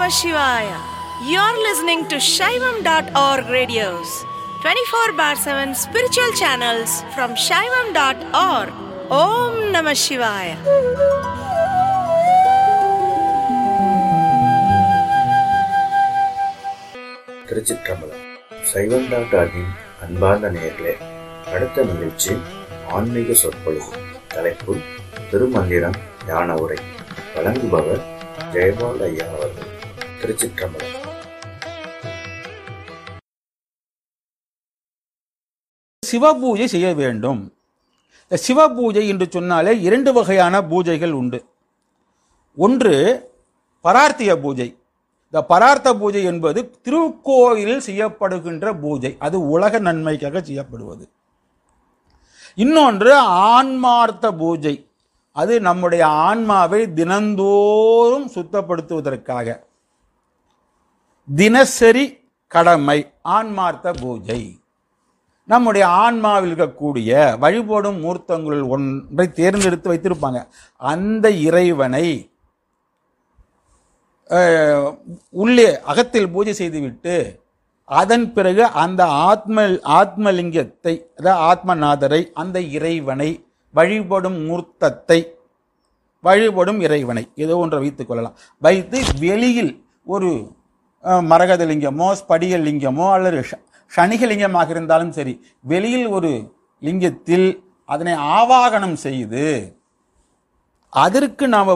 Namah Shivaya. You're listening to Shaivam.org radios, 24 bar 7 spiritual channels from Shaivam.org. Om Namah Shivaya. திருச்சிற்றம்பலம். சைவம்.org-இன் அன்பார்ந்த நேயர்களே, அடுத்த நிகழ்ச்சி ஆன்மீக சொற்பொழிவு. தலைப்பு திருமந்திரம் ஞான உரை. வழங்குபவர் ஜெயபால் ஐயா அவர்கள். திருச்சிற்றம்பலம். சிவபூஜை செய்ய வேண்டும். இந்த சிவபூஜை என்று சொன்னாலே இரண்டு வகையான பூஜைகள் உண்டு. ஒன்று பரார்த்திய பூஜை. இந்த பரார்த்த பூஜை என்பது திருக்கோயிலில் செய்யப்படுகின்ற பூஜை, அது உலக நன்மைக்காக செய்யப்படுவது. இன்னொன்று ஆன்மார்த்த பூஜை, அது நம்முடைய ஆன்மாவை தினந்தோறும் சுத்தப்படுத்துவதற்காக தினசரி கடமை ஆன்மார்த்த பூஜை. நம்முடைய ஆன்மாவில் இருக்கக்கூடிய வழிபடும் மூர்த்தங்களில் ஒன்றை தேர்ந்தெடுத்து வைத்திருப்பாங்க. அந்த இறைவனை உள்ளே அகத்தில் பூஜை செய்துவிட்டு அதன் பிறகு அந்த ஆத்மலிங்கத்தை, அதாவது ஆத்மநாதரை, அந்த இறைவனை, வழிபடும் மூர்த்தத்தை, வழிபடும் இறைவனை ஏதோ ஒன்றை வைத்துக் கொள்ளலாம். வைத்து வெளியில் ஒரு மரகத லிங்கமோ ஸ்படிக லிங்கமோ அல்லது சனிகலிங்கமாக இருந்தாலும் சரி, வெளியில் ஒரு லிங்கத்தில் அதனை ஆவாகனம் செய்து அதற்கு நாம்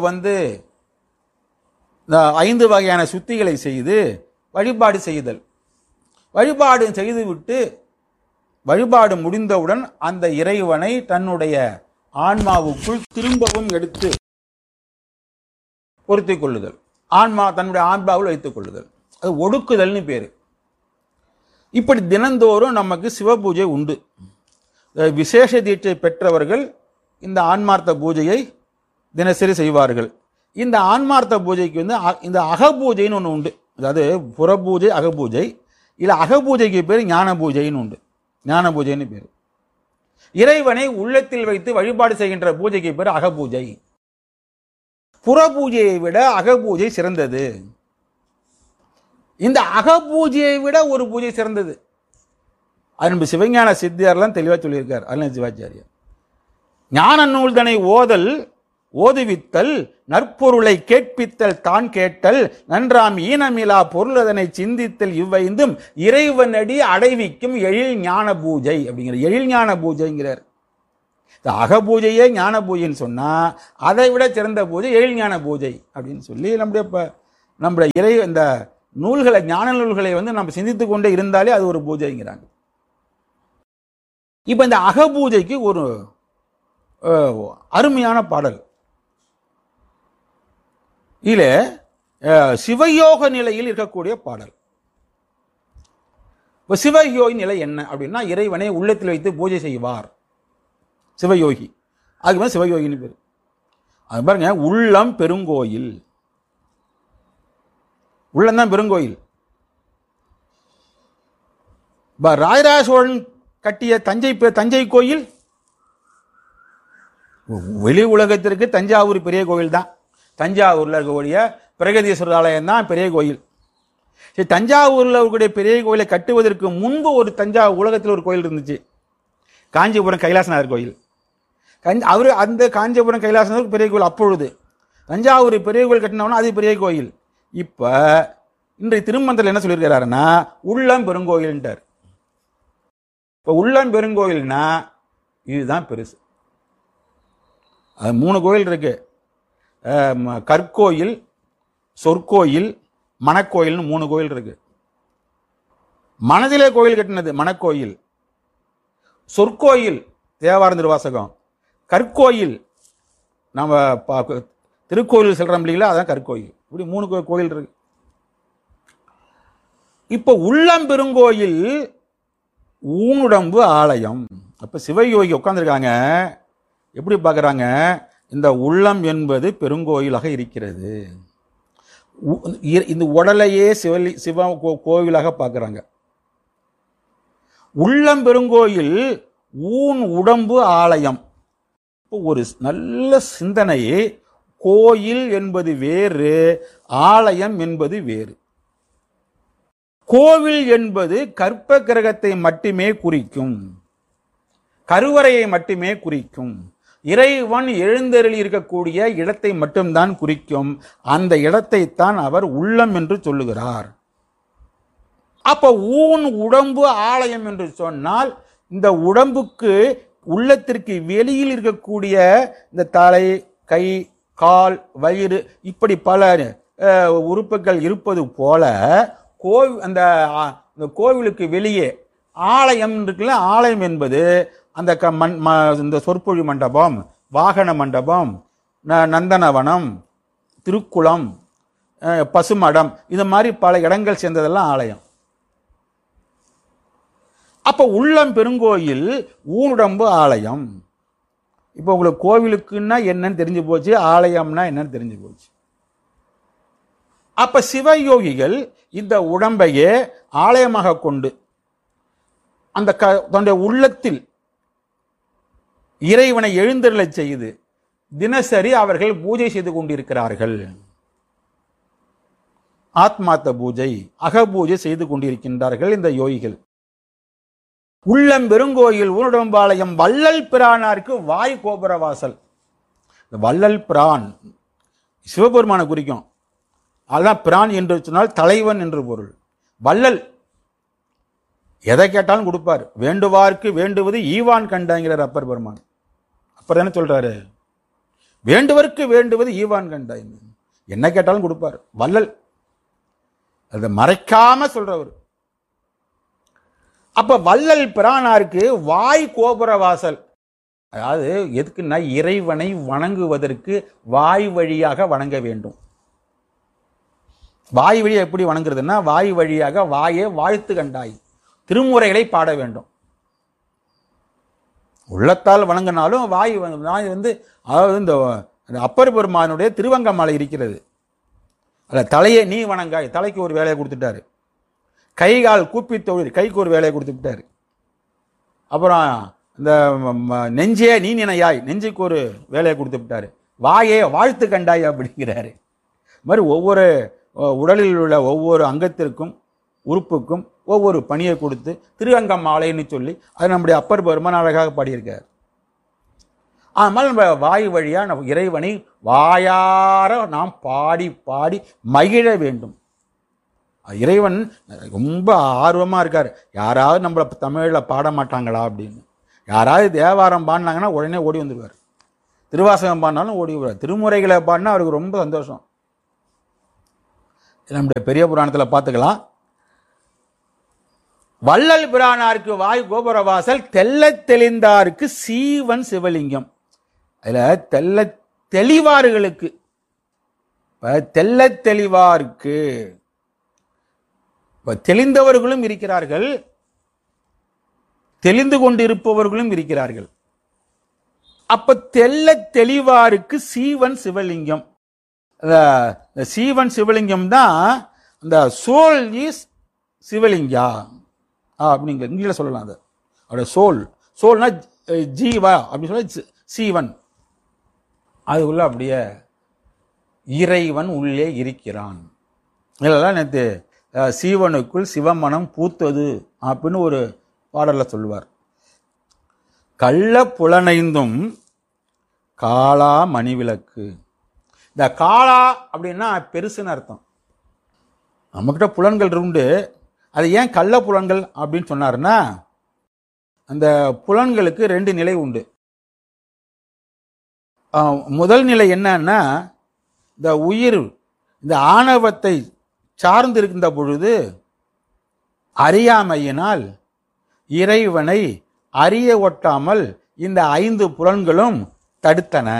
இந்த 5 வகையான சுத்திகளை செய்து வழிபாடு செய்தல். வழிபாடு செய்துவிட்டு வழிபாடு முடிந்தவுடன் அந்த இறைவனை தன்னுடைய ஆன்மாவுக்குள் திரும்பவும் எடுத்து பொருத்திக் கொள்ளுதல், தன்னுடைய ஆன்மாவில் வைத்துக் கொள்ளுதல், அது ஒடுக்குதல்னு பேரு. இப்படி தினந்தோறும் நமக்கு சிவபூஜை உண்டு. விசேஷ தீட்சை பெற்றவர்கள் இந்த ஆன்மார்த்த பூஜையை தினசரி செய்வார்கள். இந்த ஆன்மார்த்த பூஜைக்கு இந்த அகபூஜைன்னு ஒன்று உண்டு. அதாவது புறபூஜை அகபூஜை. இல்லை அகபூஜைக்கு பேர் ஞான பூஜைன்னு உண்டு. ஞான பூஜைன்னு பேர். இறைவனை உள்ளத்தில் வைத்து வழிபாடு செய்கின்ற பூஜைக்கு பேர் அகபூஜை. புறபூஜையை விட அகபூஜை சிறந்தது. இந்த அகபூஜையை விட ஒரு பூஜை சிறந்தது. அன்பு சிவஞான சித்தியார்லாம் தெளிவாக சொல்லியிருக்கார் அருண சிவாச்சாரியார். ஞான நூல்தனை ஓதுவித்தல், நற்பொருளை கேட்பித்தல், தான் கேட்டல், நன்றாம் ஈனமிலா பொருளதனை சிந்தித்தல், இவ்வைந்தும் இறைவனடி அடைவிக்கும் எழில் ஞான பூஜை அப்படிங்கிற எழில் ஞான பூஜைங்கிறார். அகபூஜையே ஞான பூஜைன்னு சொன்னா அதை விட சிறந்த பூஜை எழில் ஞான பூஜை அப்படின்னு சொல்லி நம்முடைய இந்த நூல்களை, ஞான நூல்களை நம்ம சிந்தித்து கொண்டே இருந்தாலே அது ஒரு பூஜைங்கிறாங்க. இப்ப இந்த அகபூஜைக்கு ஒரு அருமையான பாடல். இதில் சிவயோக நிலையில் இருக்கக்கூடிய பாடல். சிவயோகி நிலை என்ன அப்படின்னா, இறைவனை உள்ளத்தில் வைத்து பூஜை செய்வார் சிவயோகி. அதுக்கு சிவயோகின்னு பேர். அது பாருங்க, உள்ளம் பெருங்கோயில். உள்ளம்தான் பெருங்கோயில். ராஜராஜ சோழன் கட்டிய தஞ்சை கோயில் வெளி உலகத்திற்கு தஞ்சாவூர் பெரிய கோயில் தான். தஞ்சாவூரில் இருக்கக்கூடிய பிரகதீஸ்வரர் ஆலயம் தான் பெரிய கோயில். சரி, தஞ்சாவூரில் இருக்கக்கூடிய பெரிய கோயிலை கட்டுவதற்கு முன்பு ஒரு உலகத்தில் ஒரு கோயில் இருந்துச்சு, காஞ்சிபுரம் கைலாசநாதர் கோயில். அந்த காஞ்சிபுரம் கைலாசநாதர் பெரிய கோயில். அப்பொழுது தஞ்சாவூர் பெரிய கோயில் கட்டினோம்னா அது பெரிய கோயில். இப்போ இன்றைய திருமந்திரத்தில் என்ன சொல்லியிருக்கிறாருன்னா, உள்ளம் பெருங்கோயில்ன்றார். இப்போ உள்ளம் பெருங்கோயில்னா இதுதான் பெருசு. அது 3 கோயில் இருக்கு. கற்கோயில், சொற்கோயில், மணக்கோயில்னு 3 கோயில் இருக்கு. மனதிலே கோயில் கட்டினது மணக்கோயில், சொற்கோயில் தேவார திருவாசகம், கற்கோயில் நம்ம திருக்கோயில் செல்றோம் இல்லைங்களா, அதான் கற்கோயில். இப்படி 3 கோயில் இருக்கு. இப்போ உள்ளம் பெருங்கோயில், ஊனுடம்பு ஆலயம். அப்ப சிவயோகி உட்கார்ந்துருக்காங்க. எப்படி பார்க்குறாங்க? இந்த உள்ளம் என்பது பெருங்கோயிலாக இருக்கிறது. இந்த உடலையே சிவ கோவிலாக பார்க்குறாங்க. உள்ளம் பெருங்கோயில், ஊன் உடம்பு ஆலயம். ஒரு நல்ல சிந்தனையை கோயில் என்பது வேறு, ஆலயம் என்பது வேறு. கோவில் என்பது கற்ப கிரகத்தை மட்டுமே குறிக்கும், கருவறையை மட்டுமே குறிக்கும். இறைவன் எழுந்தருளி இருக்கக்கூடிய இடத்தை மட்டும்தான் குறிக்கும். அந்த இடத்தை தான் அவர் உள்ளம் என்று சொல்லுகிறார். அப்ப ஊன் உடம்பு ஆலயம் என்று சொன்னால், இந்த உடம்புக்கு உள்ளத்திற்கு வெளியில் இருக்கக்கூடிய இந்த தலை, கை, கால், வயிறு, இப்படி பல உறுப்புகள் இருப்பது போல அந்த கோவிலுக்கு வெளியே ஆலயம் இருக்குல்ல, ஆலயம் என்பது அந்த இந்த சொற்பொழி மண்டபம், வாகன மண்டபம், நந்தனவனம், திருக்குளம், பசுமடம், இது மாதிரி பல இடங்கள் சேர்ந்ததெல்லாம் ஆலயம். அப்ப உள்ளம் பெருங்கோயில், ஊனுடம்பு ஆலயம். இப்போ உங்களுக்கு கோவிலுக்குன்னா என்னன்னு தெரிஞ்சு போச்சு, ஆலயம்னா என்னன்னு தெரிஞ்சு போச்சு. அப்ப சிவயோகிகள் இந்த உடம்பையே ஆலயமாக கொண்டு அந்த தன்னுடைய உள்ளத்தில் இறைவனை எழுந்தருளச் செய்து தினசரி அவர்கள் பூஜை செய்து கொண்டிருக்கிறார்கள். ஆத்மார்த்த பூஜை, அகபூஜை செய்து கொண்டிருக்கின்றார்கள் இந்த யோகிகள். உள்ளம் பெருங்கோயில் ஊனுடம்பாளையம் வள்ளல் பிரானாருக்கு வாய் கோபுர வாசல். வள்ளல் பிரான் சிவபெருமான குறிக்கும். அதுதான் பிரான் என்று சொன்னால் தலைவன் என்று பொருள். வள்ளல் எதை கேட்டாலும் கொடுப்பார். வேண்டுவார்க்கு வேண்டுவது ஈவான் கண்டாங்கிறார் அப்பர் பெருமான். அப்பர் தானே சொல்றாரு, வேண்டுவர்க்கு வேண்டுவது ஈவான் கண்டாய், என்ன கேட்டாலும் கொடுப்பார். வள்ளல் அதை மறைக்காம சொல்றவர். அப்ப வள்ளல் பிரானாருக்கு வாய் கோபுர வாசல். அதாவது எதுக்குன்னா இறைவனை வணங்குவதற்கு வாய் வழியாக வணங்க வேண்டும். வாய் வழியாக எப்படி வணங்குறதுன்னா, வாய் வழியாக வாயே வாழ்த்து கண்டாய், திருமுறைகளை பாட வேண்டும். உள்ளத்தால் வணங்கினாலும் வாய் வந்து அதாவது இந்த அப்பர் பெருமானுடைய திருவங்க மாலை இருக்கிறது. அதில் தலையை நீ வணங்காய், தலைக்கு ஒரு வேலையை கொடுத்துட்டாரு. கை கால் கூப்பி தொழில், கைக்கு ஒரு வேலையை கொடுத்துட்டாரு. அப்புறம் இந்த நெஞ்சே நீ நினையாய், நெஞ்சுக்கு ஒரு வேலையை கொடுத்து விட்டாரு. வாயே வாழ்த்து கண்டாய் அப்படிங்கிறாரு. மாதிரி ஒவ்வொரு உடலில் உள்ள ஒவ்வொரு அங்கத்திற்கும் உறுப்புக்கும் ஒவ்வொரு பணியை கொடுத்து திருவங்க மாலைன்னு சொல்லி அது நம்முடைய அப்பர் பெருமான் அழகாக பாடியிருக்கார். ஆனால் நம்ம வாய் வழியா நம்ம இறைவனை வாயார நாம் பாடி பாடி மகிழ வேண்டும். இறைவன் ரொம்ப ஆர்வமாக இருக்கார். யாராவது நம்மளை தமிழில் பாட மாட்டாங்களா அப்படின்னு. யாராவது தேவாரம் பாடினாங்கன்னா உடனே ஓடி வந்துடுவார். திருவாசகம் பாடினாலும் ஓடி வருவார். திருமுறைகளை பாடினா அவருக்கு ரொம்ப சந்தோஷம். நம்முடைய பெரிய புராணத்தில் பார்த்துக்கலாம். வள்ளல் பிரானாருக்கு வாய் கோபுர வாசல், தெல்ல தெளிந்தாருக்கு சீவன் சிவலிங்கம். அதில் தெல்ல தெளிவார்களுக்கு, தெல்ல தெளிவாருக்கு தெளிந்தவர்களும் இருக்கிறார்கள், தெளிந்து கொண்டிருப்பவர்களும் இருக்கிறார்கள். அப்ப தெல்ல தெளிவாருக்கு சீவன் சிவலிங்கம். சீவன் சிவலிங்கம் தான் இந்த சோல் இஸ் சிவலிங்கா அப்படிங்க இங்கிலீஷ்ல சொல்லலாம். அது அவருடைய சோல், சோல்னா ஜீவா அப்படின்னு சொல்ல சீவன். அதுக்குள்ள அப்படியே இறைவன் உள்ளே இருக்கிறான். இதெல்லாம் நேற்று சீவனுக்குள் சிவமனம் பூத்தது அப்படின்னு ஒரு பாடல்ல சொல்லுவார். கள்ள புலனைந்தும் காளா மணிவிளக்கு. இந்த காளா அப்படின்னா பெருசுன்னு அர்த்தம். நம்மக்கிட்ட புலன்கள் உண்டு. அது ஏன் கள்ள புலன்கள் அப்படின்னு சொன்னாருன்னா, அந்த புலன்களுக்கு 2 நிலை உண்டு. முதல் நிலை என்னன்னா, இந்த உயிர் இந்த ஆணவத்தை சார்ந்திருக்கின்ற பொழுது அறியாமையினால் இறைவனை அறிய ஒட்டாமல் இந்த 5 புலன்களும் தடுத்தன.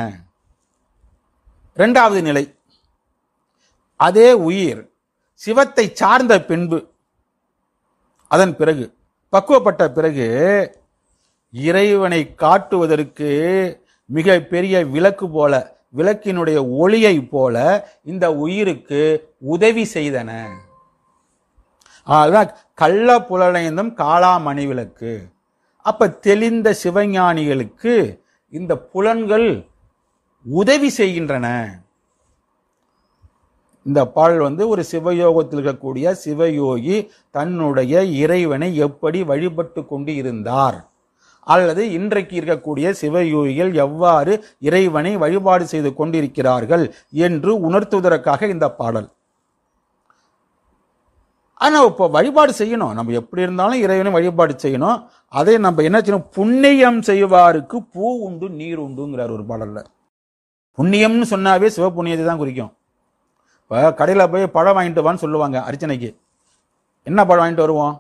2வது நிலை, அதே உயிர் சிவத்தை சார்ந்த பின்பு, அதன் பிறகு பக்குவப்பட்ட பிறகு இறைவனை காட்டுவதற்கு மிக பெரிய விளக்கு போல, விளக்கினுடைய ஒளியை போல இந்த உயிருக்கு உதவி செய்தன. அதுதான் கள்ள புலனைந்தும் காளாமணி விளக்கு. அப்ப தெளிந்த சிவஞானிகளுக்கு இந்த புலன்கள் உதவி செய்கின்றன. இந்த பாடல் வந்து ஒரு சிவயோகத்தில் இருக்கக்கூடிய சிவயோகி தன்னுடைய இறைவனை எப்படி வழிபட்டு கொண்டு இருந்தார், அல்லது இன்றைக்கு இருக்கக்கூடிய சிவயோகிகள் எவ்வாறு இறைவனை வழிபாடு செய்து கொண்டிருக்கிறார்கள் என்று உணர்த்துவதற்காக இந்த பாடல். ஆனால் இப்போ வழிபாடு செய்யணும், நம்ம எப்படி இருந்தாலும் இறைவனை வழிபாடு செய்யணும். அதை நம்ம என்ன செய்யணும், புண்ணியம் செய்வாருக்கு பூ உண்டு நீர் உண்டுங்கிறார் ஒரு பாடல்ல. புண்ணியம்னு சொன்னாவே சிவபுண்ணியத்தை தான் குறிக்கும். இப்போ கடையில் போய் பழம் வாங்கிட்டு வான்னு சொல்லுவாங்க அர்ச்சனைக்கு. என்ன பழம் வாங்கிட்டு வருவோம்?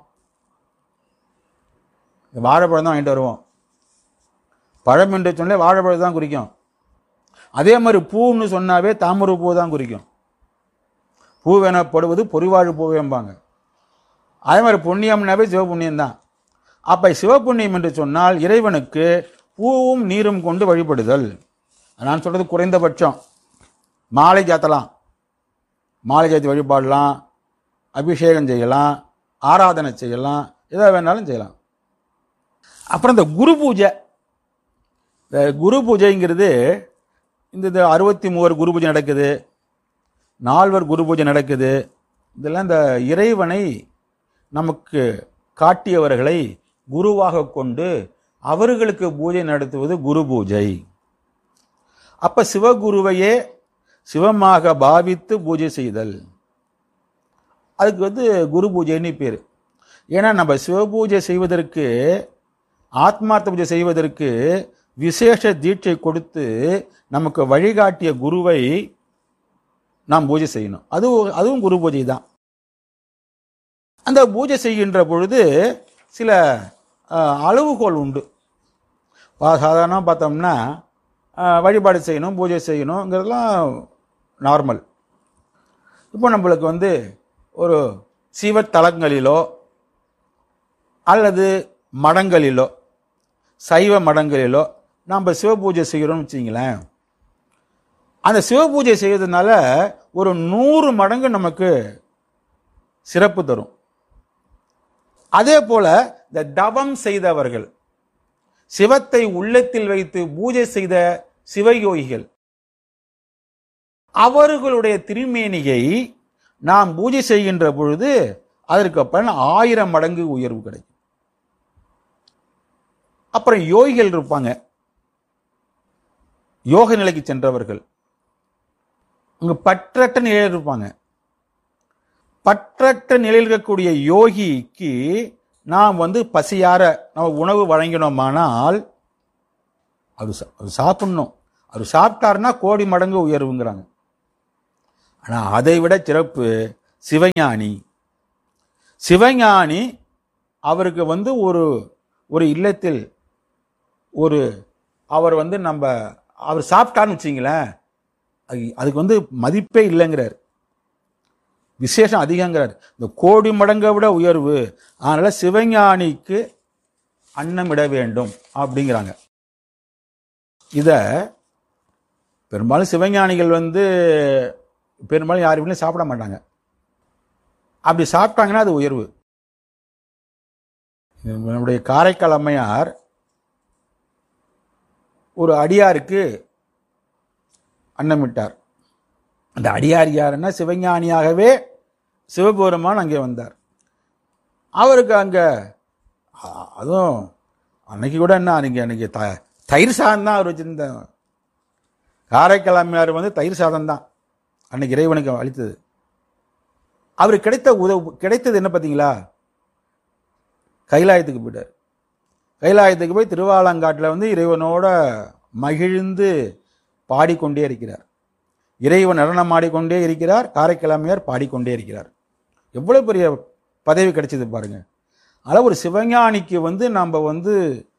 வாழைப்பழம் தான் வாங்கிட்டு வருவோம். பழம் என்று சொன்னாலே வாழைப்பழம் தான் குறிக்கும். அதே மாதிரி பூன்னு சொன்னாவே தாமரை பூ தான் குறிக்கும். பூவெனப்படுவது பொறிவாழ் பூவேம்பாங்க. அதே மாதிரி புண்ணியம்னாவே சிவபுண்ணியம் தான். அப்போ சிவபுண்ணியம் என்று சொன்னால் இறைவனுக்கு பூவும் நீரும் கொண்டு வழிபடுதல். நான் சொல்றது குறைந்தபட்சம் மாலை சாத்தலாம், மாலை சாத்தி வழிபாடலாம், அபிஷேகம் செய்யலாம், ஆராதனை செய்யலாம், எதை வேணாலும் செய்யலாம். அப்புறம் இந்த குரு பூஜை, இந்த குரு பூஜைங்கிறது இந்த 63 குரு பூஜை நடக்குது, 4 குரு பூஜை நடக்குது. இதெல்லாம் இந்த இறைவனை நமக்கு காட்டியவர்களை குருவாக கொண்டு அவர்களுக்கு பூஜை நடத்துவது குரு பூஜை. அப்ப சிவகுருவையே சிவமாக பாவித்து பூஜை செய்தல், அதுக்கு வந்து குரு பூஜைன்னு பேர். ஏன்னா நம்ம சிவபூஜை செய்வதற்கு, ஆத்மார்த்த பூஜை செய்வதற்கு விசேஷ தீட்சை கொடுத்து நமக்கு வழிகாட்டிய குருவை நாம் பூஜை செய்யணும். அதுவும் குரு பூஜை தான். அந்த பூஜை செய்கின்ற பொழுது சில அளவுகோல் உண்டு. சாதாரணமாக பார்த்தோம்னா வழிபாடு செய்யணும், பூஜை செய்யணுங்கிறதுலாம் நார்மல். இப்போ நம்மளுக்கு வந்து ஒரு சிவத்தலங்களிலோ அல்லது மடங்களிலோ, சைவ மடங்களிலோ நம்ம சிவபூஜை செய்கிறோம்னு வச்சிங்களேன். அந்த சிவபூஜை செய்வதனால ஒரு 100 மடங்கு நமக்கு சிறப்பு தரும். அதே போல இந்த தவம் செய்தவர்கள், சிவத்தை உள்ளத்தில் வைத்து பூஜை செய்த சிவயோகிகள், அவர்களுடைய திருமேனியை நாம் பூஜை செய்கின்ற பொழுது அதற்கு அப்புறம் 1000 மடங்கு உயர்வு கிடைக்கும். அப்புறம் யோகிகள் இருப்பாங்க, யோக நிலைக்கு சென்றவர்கள், இங்க பற்றற்ற நிலையில் இருப்பாங்க. பற்றற்ற நிலையில் இருக்கக்கூடிய யோகிக்கு நாம் வந்து பசியார நம்ம உணவு வழங்கினோமானால் அது சாப்பிடணும். அவர் சாப்பிட்டாருன்னா 1 கோடி மடங்கு உயர்வுங்கிறாங்க. ஆனா அதை விட சிறப்பு சிவஞானி. சிவஞானி அவருக்கு வந்து ஒரு இல்லத்தில் அவர் வந்து அவர் சாப்பிட்டான்னு வச்சிங்களேன், அதுக்கு வந்து மதிப்பே இல்லைங்கிறார், விசேஷம் அதிகங்கிறார். இந்த 1 கோடி மடங்கை விட உயர்வு. அதனால சிவஞானிக்கு அன்னம் இட வேண்டும் அப்படிங்கிறாங்க. இத பெரும்பாலும் சிவஞானிகள் வந்து பெரும்பாலும் யார் வீட்லையும் சாப்பிட மாட்டாங்க. அப்படி சாப்பிட்டாங்கன்னா அது உயர்வு. நம்முடைய காரைக்கால் அம்மையார் ஒரு அடியாருக்கு அன்னமிட்டார். அந்த அடியார் யாருன்னா சிவஞானியாகவே சிவபெருமான் அங்கே வந்தார். அவருக்கு அங்கே அதுவும் அன்னைக்கு கூட என்ன அன்னைக்கு தயிர் சாதம் தான் அவர் வச்சிருந்த. காரைக்கால் அம்மையார் வந்து தயிர் சாதம் தான் அன்னைக்கு இறைவனுக்கு அளித்தது. அவருக்கு கிடைத்தது என்ன பார்த்தீங்களா? கைலாயத்துக்கு போயிட்டார். கைலாயத்துக்கு போய் திருவாலங்காட்டில் வந்து இறைவனோட மகிழ்ந்து பாடிக்கொண்டே இருக்கிறார். இறைவன் நடனம் ஆடிக்கொண்டே இருக்கிறார், காரைக்கால் அம்மையார் பாடிக்கொண்டே இருக்கிறார். எவ்வளவு பெரிய பதவி கிடைச்சது பாருங்க. அதனால் ஒரு சிவஞானிக்கு வந்து நம்ம வந்து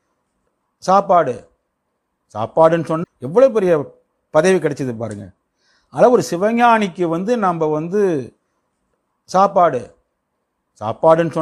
சாப்பாடுன்னு சொன்ன எவ்வளவு பெரிய பதவி கிடைச்சது பாருங்க. அதனால் ஒரு சிவஞானிக்கு வந்து நம்ம வந்து சாப்பாடுன்னு சொன்ன